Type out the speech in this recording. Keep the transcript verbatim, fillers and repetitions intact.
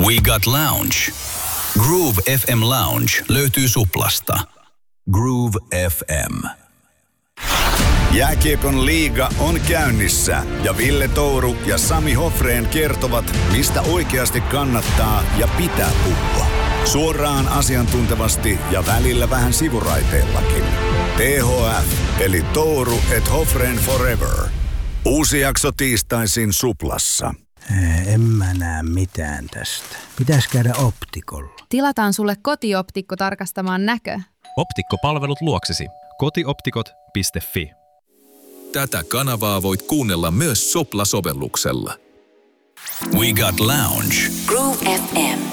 We Got Lounge. Groove F M Lounge löytyy Suplasta. Groove F M. Jääkiekon liiga on käynnissä ja Ville Touru ja Sami Hofrén kertovat, mistä oikeasti kannattaa ja pitää puhua. Suoraan asiantuntevasti ja välillä vähän sivuraiteillakin. T H F eli Touru et Hofrén Forever. Uusi jakso tiistaisin Suplassa. En mä näe mitään tästä. Pitäis käydä optikolla. Tilataan sulle kotioptikko tarkastamaan näkö. Optikkopalvelut luoksesi. kotioptikot piste fi. Tätä kanavaa voit kuunnella myös Sopla-sovelluksella. We Got Lounge. Groove F M.